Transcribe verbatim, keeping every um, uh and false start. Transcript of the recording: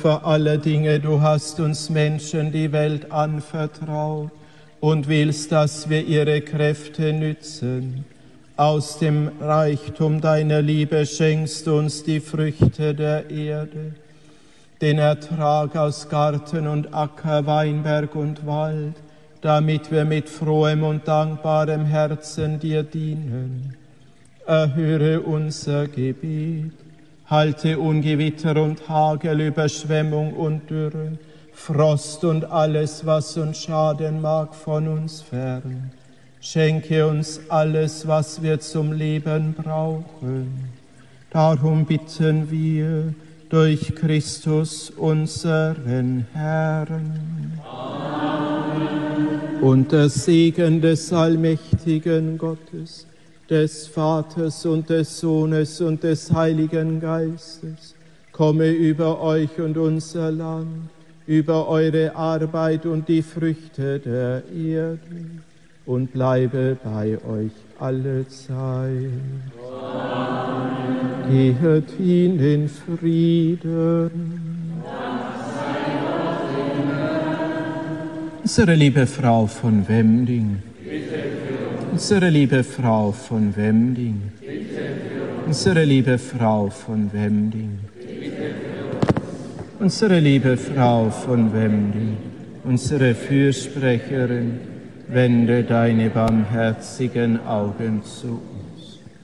Für alle Dinge, du hast uns Menschen die Welt anvertraut und willst, dass wir ihre Kräfte nützen. Aus dem Reichtum deiner Liebe schenkst uns die Früchte der Erde, den Ertrag aus Garten und Acker, Weinberg und Wald, damit wir mit frohem und dankbarem Herzen dir dienen. Erhöre unser Gebet. Halte Ungewitter und Hagel, Überschwemmung und Dürre, Frost und alles, was uns schaden mag, von uns fern. Schenke uns alles, was wir zum Leben brauchen. Darum bitten wir durch Christus, unseren Herrn. Amen. Und der Segen des allmächtigen Gottes, des Vaters und des Sohnes und des Heiligen Geistes, komme über euch und unser Land, über eure Arbeit und die Früchte der Erde und bleibe bei euch alle Zeit. Amen. Gehet hin in Frieden. Unsere liebe Frau von Wemding, unsere liebe Frau von Wemding, unsere liebe Frau von Wemding, unsere liebe Frau von Wemding, unsere Fürsprecherin, wende deine barmherzigen Augen zu